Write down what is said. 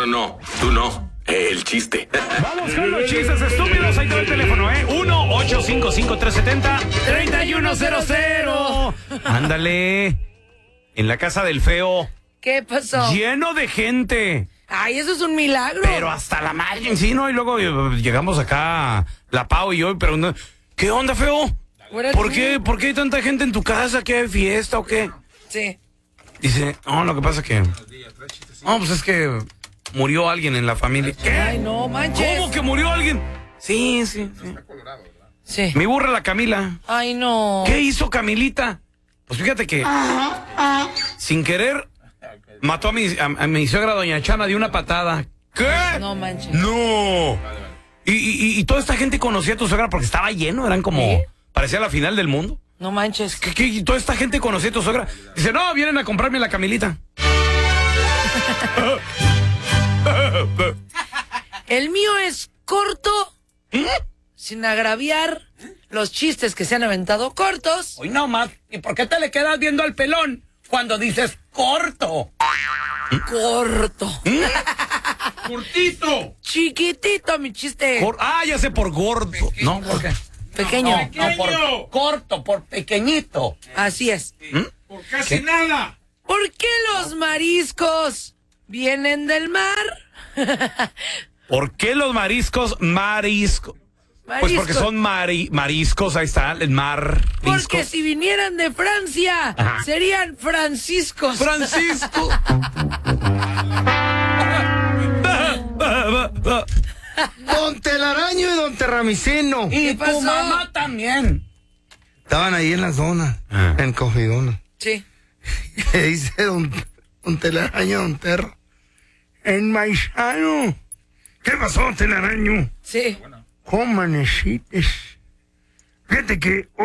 No. Tú no. El chiste. Vamos con los chistes estúpidos. Ahí te va el teléfono, 1-855-370-3100. Ándale. En la casa del feo. ¿Qué pasó? Lleno de gente. Ay, eso es un milagro. Pero hasta la madre, sí, ¿no? Y luego llegamos acá, la Pau y yo, pero ¿qué onda, feo? ¿Por qué hay tanta gente en tu casa? ¿Qué hay fiesta o qué? Sí. Dice, no, lo que pasa es que... No, pues es que murió alguien en la familia. ¿Qué? Ay, no manches. ¿Cómo que murió alguien? Sí. Sí. Mi burra, la Camila. Ay, no. ¿Qué hizo Camilita? Pues fíjate que sin querer mató a mi suegra doña Chana de una patada. ¿Qué? No manches. No. Y toda esta gente conocía a tu suegra porque estaba lleno, eran como... ¿Sí? Parecía la final del mundo. No manches. ¿Qué? Toda esta gente conocía a tu suegra. Dice, no, vienen a comprarme la Camilita. El mío es corto, sin agraviar los chistes que se han aventado cortos. Hoy no más. ¿Y por qué te le quedas viendo al pelón cuando dices corto? Corto. ¡Cortito! Chiquitito, mi chiste. Ya sé, por gordo. ¿No? ¿Por qué? Pequeño. No, por corto, por pequeñito. Así es. Por casi nada. ¿Por qué los mariscos vienen del mar? ¿Por qué los mariscos Pues porque son mariscos, ahí está, el mar. Porque si vinieran de Francia, serían franciscos. Francisco. Don Telaraño y Don Terramicino. Y ¿Qué pasó? tu mamá también. Estaban ahí en la zona, en Cogidona. Sí. Le dice don Telaraño, Don Terra. En Maizano. ¿Qué pasó, Telaraño? Sí. ¿Cómo amanecites? Fíjate que